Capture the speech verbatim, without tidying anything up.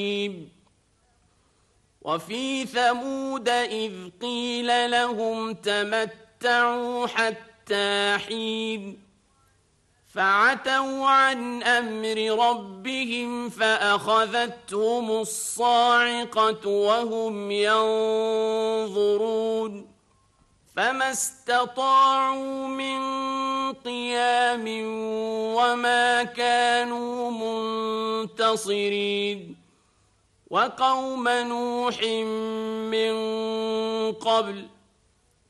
وفي ثمود إذ قيل لهم تمتعوا حتى حين فعتوا عن أمر ربهم فأخذتهم الصاعقة وهم ينظرون فما استطاعوا من قيام وما كانوا منتصرين وقوم نوح من قبل